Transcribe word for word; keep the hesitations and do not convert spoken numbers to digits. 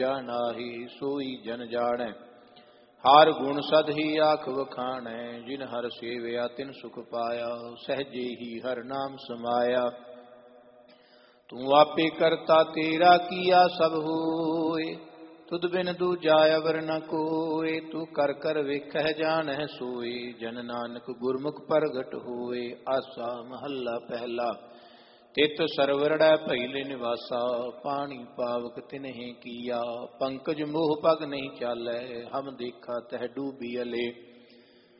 ਨਾਹੀ ਸੋਈ ਜਨ ਜਾਣੈ। ਹਰ ਗੁਣ ਸਦ ਹੀ ਆਖ ਵਖਾਣੈ ਜਿਨ ਹਰ ਸੇਵਿਆ ਤਿਨ ਸੁਖ ਪਾਇਆ। ਸਹਜੇ ਹੀ ਹਰ ਨਾਮ ਸਮਾਇਆ। ਤੂੰ ਆਪੇ ਕਰਤਾ ਤੇਰਾ ਕੀਆ ਸਭ ਹੋਏ। ਤੁਧ ਬਿਨ ਦੂਜਾ ਅਵਰ ਨ ਕੋਇ। ਤੂੰ ਕਰ ਕਰ ਵੇਖਹਿ ਜਾਣਹਿ ਸੋਇ। ਜਨ ਨਾਨਕ ਗੁਰਮੁਖ ਪ੍ਰਗਟ ਹੋਏ। ਆਸਾ ਮਹੱਲਾ ਪਹਿਲਾ। ਤਿਤ ਸਰਵਰੜੈ ਭਇਲੇ ਨਿਵਾਸਾ। ਪਾਣੀ ਪਾਵਕ ਤਿਨਹਿ ਕੀਆ। ਪੰਕਜ ਮੋਹ ਪਗ ਨਹੀਂ ਚਾਲੈ। ਹਮ ਦੇਖਾ ਤਹਿ ਡੂਬੀ ਅਲੇ।